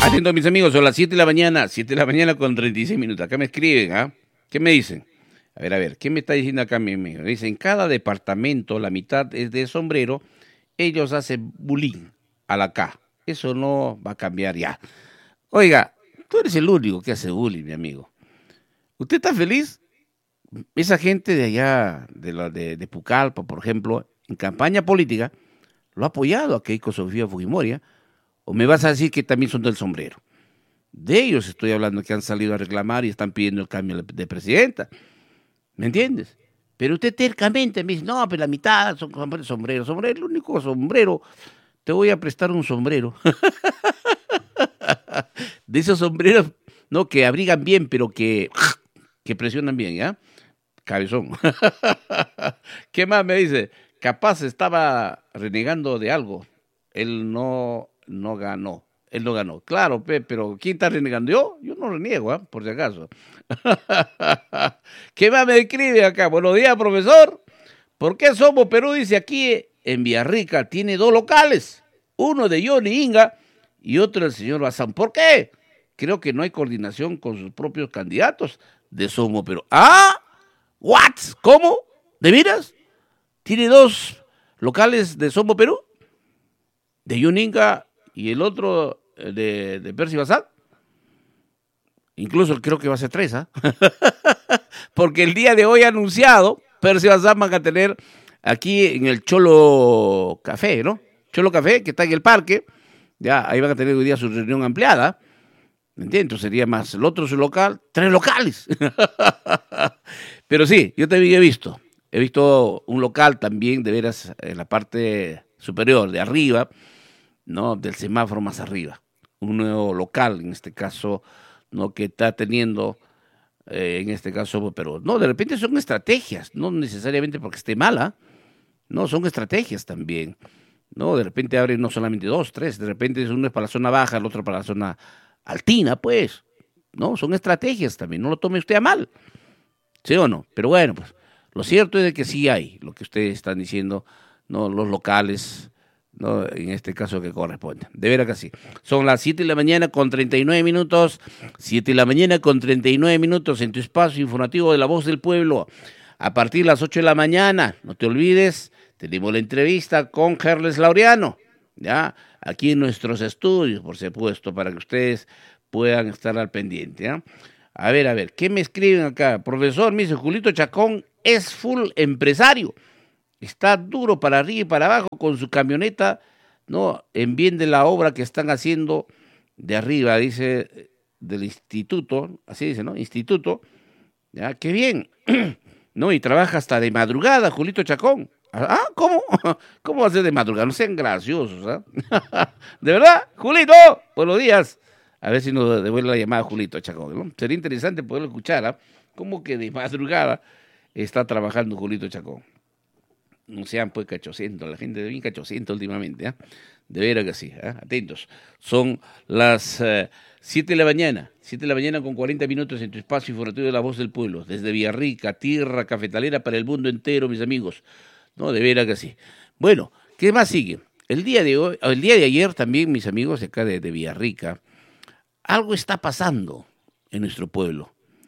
Atento, mis amigos, son las 7 de la mañana, 7 de la mañana con 36 minutos. Acá me escriben, ¿ah? ¿Qué me dicen? A ver, ¿qué me está diciendo acá mi amigo? Dicen, en cada departamento la mitad es de sombrero, ellos hacen bullying a la K. Eso no va a cambiar ya. Oiga, tú eres el único que hace bullying, mi amigo. ¿Usted está feliz? Esa gente de allá, de Pucallpa, por ejemplo, en campaña política, lo ha apoyado a Keiko Sofía Fujimori, ¿eh? ¿O me vas a decir que también son del sombrero? De ellos estoy hablando, que han salido a reclamar y están pidiendo el cambio de presidenta. ¿Me entiendes? Pero usted tercamente me dice, no, pero la mitad son sombreros. Sombrero, el único sombrero. Te voy a prestar un sombrero. De esos sombreros, no, que abrigan bien, pero que presionan bien, ¿ya? Cabezón. ¿Qué más me dice? Capaz estaba renegando de algo. Él no ganó. Él no ganó. Claro, pero ¿quién está renegando? Yo no reniego, ¿eh? Por si acaso. ¿Qué más me escribe acá? Buenos días, profesor. ¿Por qué Somos Perú? Dice aquí en Villarrica, tiene 2 locales. Uno de Johnny Inga y otro del señor Bazán. ¿Por qué? Creo que no hay coordinación con sus propios candidatos de Somos Perú. ¿Ah? ¿What? ¿Cómo? ¿De veras? ¿Tiene 2 locales de Somos Perú? ¿De Yuninga y el otro de Percy Bazán? Incluso creo que va a ser 3, ¿ah? Porque el día de hoy ha anunciado, Percy Bazán van a tener aquí en el Cholo Café, ¿no? Cholo Café, que está en el parque, ya ahí van a tener hoy día su reunión ampliada, ¿me entiendes? Entonces sería más el otro su local, 3 locales. Pero sí, yo también he visto un local también, de veras, en la parte superior, de arriba, ¿no? Del semáforo más arriba. Un nuevo local, en este caso, ¿no? Que está teniendo, en este caso, pero no, de repente son estrategias, no necesariamente porque esté mala, no, son estrategias también, ¿no? De repente abren no solamente 2, 3, de repente uno es para la zona baja, el otro para la zona altina, pues, ¿no? Son estrategias también, no lo tome usted a mal, ¿sí o no? Pero bueno, pues, lo cierto es de que sí hay, lo que ustedes están diciendo, ¿no? Los locales, ¿no? En este caso que corresponde. De veras que sí. Son las 7 de la mañana con 39 minutos. 7 de la mañana con 39 minutos en tu espacio informativo de La Voz del Pueblo. A partir de las 8 de la mañana, no te olvides, tenemos la entrevista con Herles Laureano, ¿ya? Aquí en nuestros estudios, por supuesto, para que ustedes puedan estar al pendiente, ¿ya? A ver, ¿qué me escriben acá? Profesor, me dice, Julito Chacón es full empresario. Está duro para arriba y para abajo con su camioneta, ¿no? En bien de la obra que están haciendo de arriba, dice, del instituto, así dice, ¿no? Instituto, ya, qué bien, ¿no? Y trabaja hasta de madrugada, Julito Chacón. Ah, ¿cómo? ¿Cómo va a ser de madrugada? No sean graciosos, ¿ah? ¿De verdad? Julito, buenos días. A ver si nos devuelve la llamada Julito Chacón, ¿no? Sería interesante poderlo escuchar, ¿ah? ¿Cómo que de madrugada está trabajando Julito Chacón? No sean pues cachocientos, la gente es bien cachocienta últimamente, ¿eh? De veras que sí, ¿eh? Atentos. Son las 7 de la mañana, 7 de la mañana con 40 minutos en tu espacio informativo de La Voz del Pueblo, desde Villarrica, tierra cafetalera para el mundo entero, mis amigos. No, de veras que sí. Bueno, ¿qué más sigue? El día de ayer también, mis amigos de acá de Villarrica, algo está pasando en nuestro pueblo.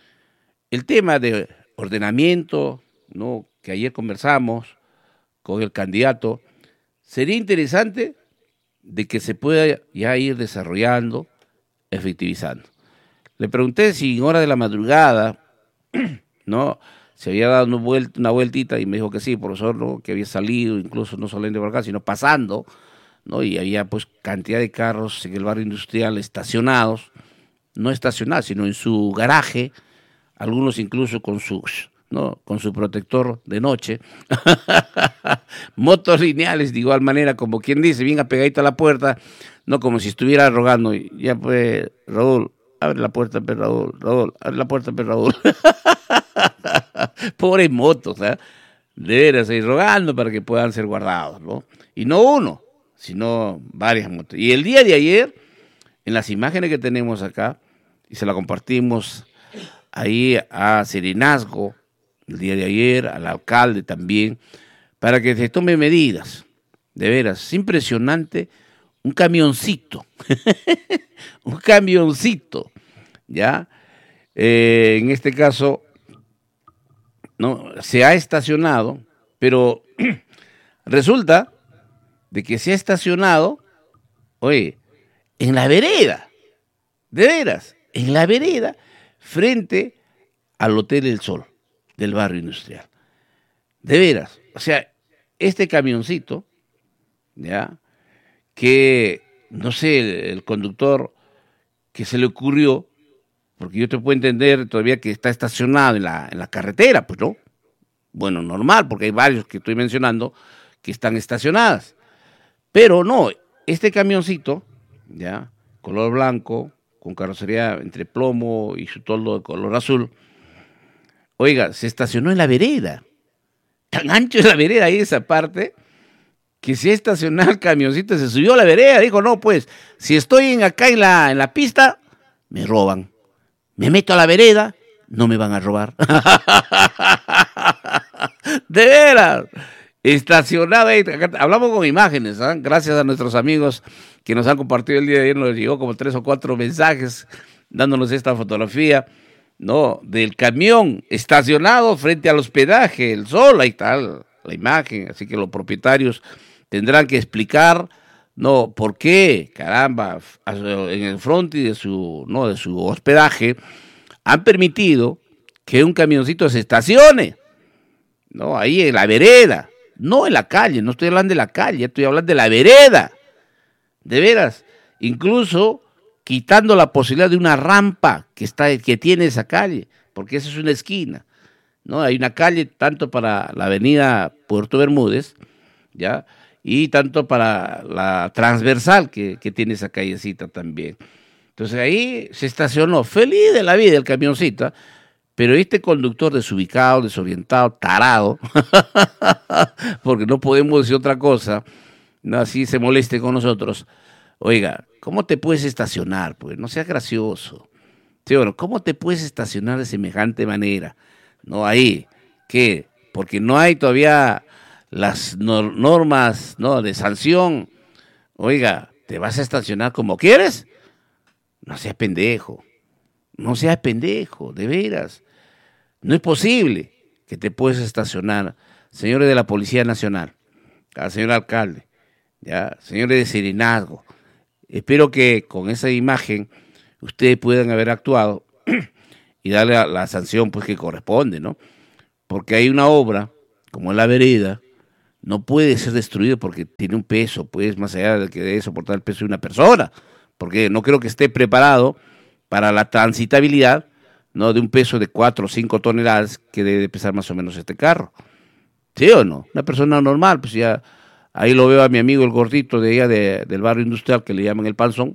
El tema de ordenamiento, ¿no? Que ayer conversamos con el candidato, sería interesante de que se pueda ya ir desarrollando, efectivizando. Le pregunté si en hora de la madrugada, ¿no? Se había dado una vueltita y me dijo que sí, profesor, ¿no? Que había salido, incluso no saliendo por acá, sino pasando, ¿no? Y había pues cantidad de carros en el barrio industrial estacionados, no estacionados, sino en su garaje, algunos incluso con sus, ¿no? Con su protector de noche, motos lineales de igual manera, como quien dice, bien apegadito a la puerta, no como si estuviera rogando, ya pues, Raúl, abre la puerta, pero Raúl, abre la puerta, pero Raúl. Pobres motos, ¿eh? De veras, y rogando para que puedan ser guardados, ¿no? Y no uno, sino varias motos. Y el día de ayer, en las imágenes que tenemos acá, y se la compartimos ahí a Serenazgo, el día de ayer, al alcalde también, para que se tomen medidas. De veras, es impresionante un camioncito, un camioncito, ¿ya? En este caso, ¿no? Se ha estacionado, pero resulta de que se ha estacionado, oye, en la vereda, de veras, en la vereda, frente al Hotel El Sol del barrio industrial. De veras, o sea, este camioncito, ¿ya? Que, no sé, el conductor que se le ocurrió, porque yo te puedo entender todavía que está estacionado en la carretera, pues no. Bueno, normal, porque hay varios que estoy mencionando que están estacionadas. Pero no, este camioncito, ya, color blanco, con carrocería entre plomo y su toldo de color azul, oiga, se estacionó en la vereda. Tan ancho es la vereda ahí esa parte, que se estacionó el camioncito, se subió a la vereda, dijo, no, pues, si estoy acá en la pista, me roban. Me meto a la vereda, no me van a robar. De veras. Estacionado ahí. Hablamos con imágenes, ¿eh? Gracias a nuestros amigos que nos han compartido el día de ayer, nos llegó como 3 o 4 mensajes dándonos esta fotografía, ¿no? Del camión estacionado frente al hospedaje, El Sol, ahí está la imagen, así que los propietarios tendrán que explicar, no, por qué, caramba, en el frontis de su hospedaje han permitido que un camioncito se estacione, no, ahí en la vereda, no en la calle, no estoy hablando de la calle, estoy hablando de la vereda, de veras, incluso quitando la posibilidad de una rampa que tiene esa calle, porque esa es una esquina, ¿no? Hay una calle tanto para la avenida Puerto Bermúdez, ¿ya? Y tanto para la transversal que tiene esa callecita también. Entonces ahí se estacionó, feliz de la vida el camioncito, pero este conductor desubicado, desorientado, tarado, porque no podemos decir otra cosa, no así se moleste con nosotros. Oiga, ¿cómo te puedes estacionar? Pues no seas gracioso. Sí, bueno, ¿cómo te puedes estacionar de semejante manera? No, ahí, ¿qué? Porque no hay todavía las normas, ¿no?, de sanción. Oiga, ¿te vas a estacionar como quieres? No seas pendejo. No seas pendejo, de veras. No es posible que te puedas estacionar, señores de la Policía Nacional, señor alcalde, ya, señores de Serenazgo. Espero que con esa imagen ustedes puedan haber actuado y darle la sanción pues que corresponde, ¿no? Porque hay una obra, como la vereda, no puede ser destruida porque tiene un peso, pues más allá de que debe soportar el peso de una persona, porque no creo que esté preparado para la transitabilidad, ¿no?, de un peso de 4 o 5 toneladas que debe pesar más o menos este carro. ¿Sí o no? Una persona normal, pues ya, ahí lo veo a mi amigo el gordito de allá del barrio industrial que le llaman el panzón.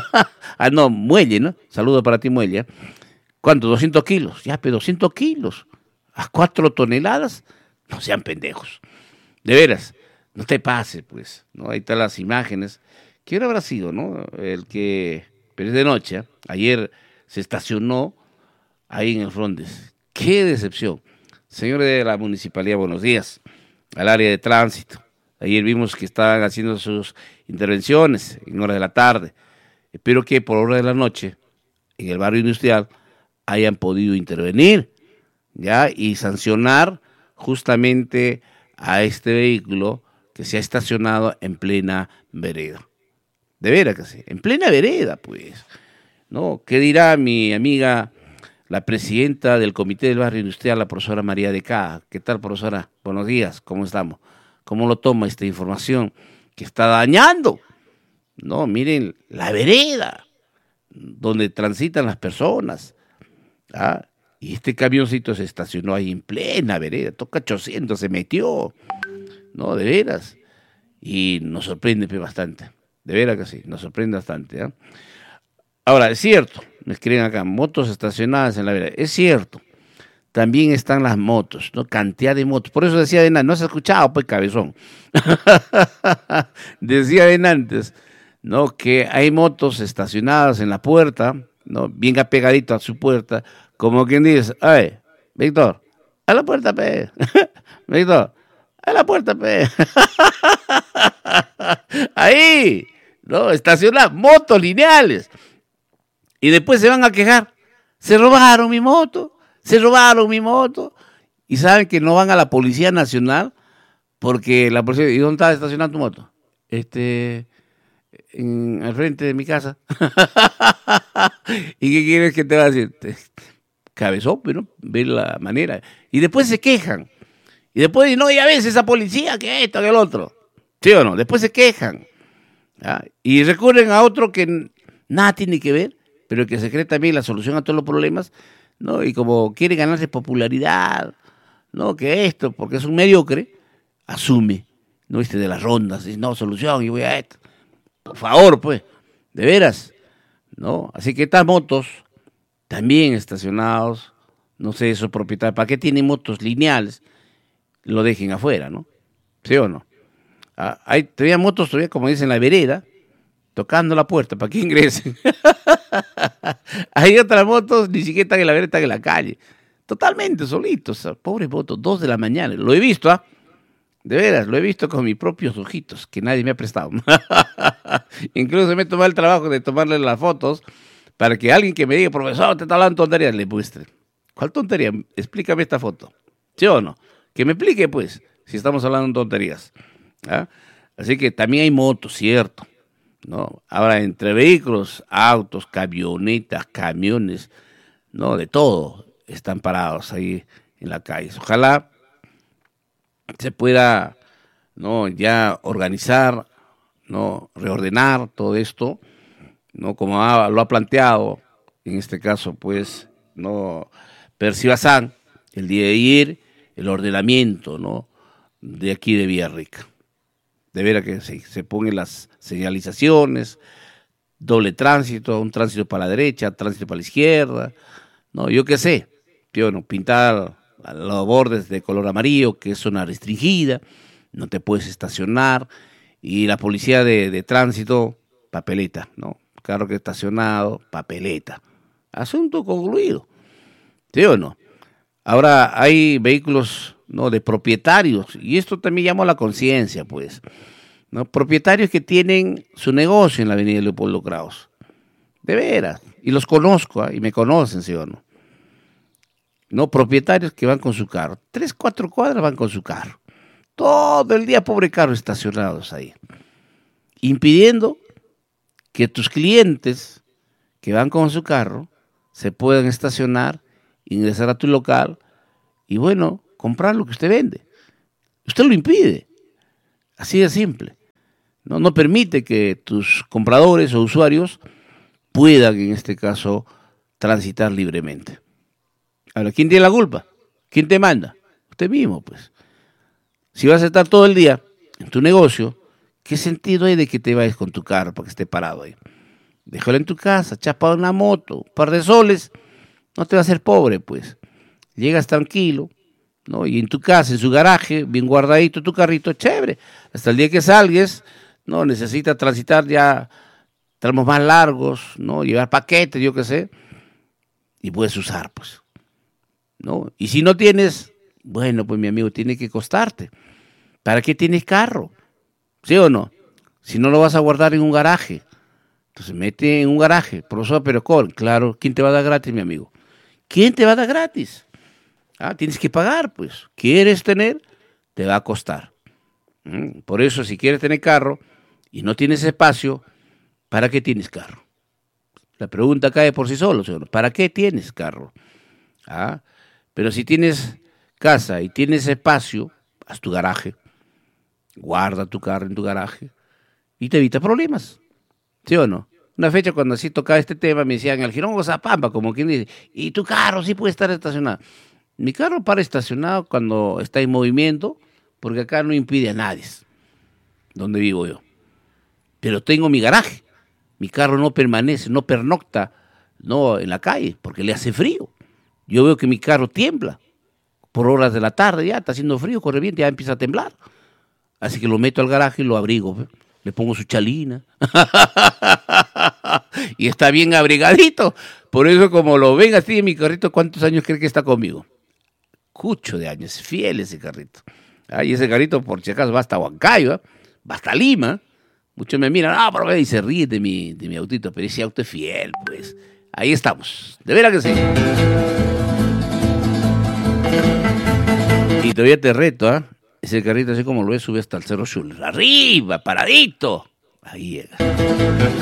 Ah, no, Muelle, ¿no? Saludo para ti, Muelle. ¿Cuánto? 200 kilos. Ya, pero 200 kilos. A 4 toneladas. No sean pendejos. De veras, no te pase, pues, ¿no? Ahí están las imágenes. ¿Quién habrá sido, no? Pero es de noche, ¿eh? Ayer se estacionó ahí en el Frondes. ¡Qué decepción! Señores de la Municipalidad, buenos días. Al área de tránsito. Ayer vimos que estaban haciendo sus intervenciones en horas de la tarde. Espero que por hora de la noche, en el barrio industrial, hayan podido intervenir, ¿ya? Y sancionar justamente a este vehículo que se ha estacionado en plena vereda. De veras que sí, en plena vereda, pues. ¿No? ¿Qué dirá mi amiga, la presidenta del Comité del Barrio Industrial, la profesora María de Caja? ¿Qué tal, profesora? Buenos días, ¿cómo estamos? ¿Cómo lo toma esta información que está dañando? No, miren, la vereda, donde transitan las personas. ¿Ah? Y este camioncito se estacionó ahí en plena vereda, toca 800, se metió. No, de veras. Y nos sorprende bastante. De veras que sí, nos sorprende bastante. ¿Eh? Ahora, es cierto, me escriben acá, motos estacionadas en la vereda. Es cierto, también están las motos, ¿no? Cantidad de motos. Por eso decía de antes, no se ha escuchado, pues, cabezón. Decía de antes, ¿no?, que hay motos estacionadas en la puerta, ¿no?, bien apegadito a su puerta, como quien dice, ay, Víctor, a la puerta, pe. Víctor, a la puerta, pe. Ahí, ¿no? Estacionar motos lineales. Y después se van a quejar. Se robaron mi moto, se robaron mi moto. Y saben que no van a la Policía Nacional porque la policía, ¿y dónde está estacionada tu moto? Al frente de mi casa. ¿Y qué quieres que te va a decir? Cabezón, pero ve la manera. Y después se quejan. Y después dicen, no, ya ves, esa policía, que esto, que el otro. ¿Sí o no? Después se quejan. ¿Ya? Y recurren a otro que nada tiene que ver, pero que se cree también la solución a todos los problemas, ¿no? Y como quiere ganarse popularidad, ¿no? Que esto, porque es un mediocre, asume, ¿no? De las rondas, dice, no, solución, y voy a esto. Por favor, pues, de veras, ¿no? Así que estas motos, también estacionados, no sé, esos propietarios, ¿para qué tienen motos lineales? Lo dejen afuera, ¿no? ¿Sí o no? Hay todavía motos, todavía como dicen, en la vereda, tocando la puerta para que ingresen. Hay otras motos, ni siquiera están en la vereda, están en la calle. Totalmente solitos, pobres motos, 2 de la mañana. Lo he visto, ¿ah? De veras, lo he visto con mis propios ojitos, que nadie me ha prestado. Incluso me he tomado el trabajo de tomarle las fotos para que alguien que me diga, profesor, te está hablando tonterías, le muestre. ¿Cuál tontería? Explícame esta foto. ¿Sí o no? Que me explique, pues, si estamos hablando de tonterías. ¿Ah? Así que también hay motos, cierto, ¿no? Ahora, entre vehículos, autos, camionetas, camiones, ¿no? De todo están parados ahí en la calle. Ojalá se pueda, ¿no? Ya organizar, ¿no? Reordenar todo esto, ¿no? Como lo ha planteado, en este caso, pues, ¿no? Percy Bazán, el día de ayer, el ordenamiento, ¿no? De aquí de Villarrica. De veras que se pongan las señalizaciones, doble tránsito, un tránsito para la derecha, tránsito para la izquierda, no, yo qué sé, no, pintar los bordes de color amarillo, que es zona restringida, no te puedes estacionar, y la policía de tránsito, papeleta, ¿no? Carro que estacionado, papeleta. Asunto concluido, ¿sí o no? Ahora hay vehículos, ¿no? De propietarios, y esto también llama a la conciencia, pues, ¿no? Propietarios que tienen su negocio en la avenida Leopoldo Kraus, de veras, y los conozco, y me conocen, ¿sí o no? No, propietarios que van con su carro, 3, 4 cuadras van con su carro, todo el día, pobre carro, estacionados ahí, impidiendo que tus clientes que van con su carro se puedan estacionar, ingresar a tu local y, bueno, comprar lo que usted vende. Usted lo impide, así de simple. No permite que tus compradores o usuarios puedan, en este caso, transitar libremente. Ahora, ¿quién tiene la culpa? ¿Quién te manda? Usted mismo, pues. Si vas a estar todo el día en tu negocio, ¿qué sentido hay de que te vayas con tu carro para que esté parado ahí? Déjalo en tu casa, chapa una moto, un par de soles, no te va a hacer pobre, pues. Llegas tranquilo, ¿no? Y en tu casa, en su garaje, bien guardadito tu carrito, chévere. Hasta el día que salgues, no necesitas transitar ya tramos más largos, ¿no? Llevar paquetes, yo qué sé, y puedes usar, pues, ¿no? Y si no tienes, bueno, pues mi amigo, tiene que costarte. ¿Para qué tienes carro? ¿Sí o no? Si no lo vas a guardar en un garaje, entonces mete en un garaje, profesor, pero claro, ¿quién te va a dar gratis, mi amigo? ¿Quién te va a dar gratis? Tienes que pagar, pues. ¿Quieres tener? Te va a costar. Por eso, si quieres tener carro y no tienes espacio, ¿para qué tienes carro? La pregunta cae por sí solo, señor. ¿Para qué tienes carro? Pero si tienes casa y tienes espacio, haz tu garaje, guarda tu carro en tu garaje y te evita problemas. ¿Sí o no? Una fecha cuando así tocaba este tema me decían, al Girón Zapampa, como quien dice, y tu carro sí puede estar estacionado. Mi carro para estacionado cuando está en movimiento, porque acá no impide a nadie, donde vivo yo. Pero tengo mi garaje. Mi carro no permanece, no pernocta, no en la calle, porque le hace frío. Yo veo que mi carro tiembla. Por horas de la tarde ya está haciendo frío, corre bien, ya empieza a temblar. Así que lo meto al garaje y lo abrigo. Le pongo su chalina. Y está bien abrigadito. Por eso, como lo ven así en mi carrito, ¿cuántos años cree que está conmigo? Cucho de años, fiel ese carrito. Y ese carrito, por si acaso, va hasta Huancayo, va hasta Lima, Muchos me miran, pero y se ríe de mi autito, pero ese auto es fiel, pues. Ahí estamos, de veras que sí. Y todavía te reto, ¿ah? Ese carrito así como lo ves, sube hasta el Cerro Chul. Arriba, paradito. Ahí llega.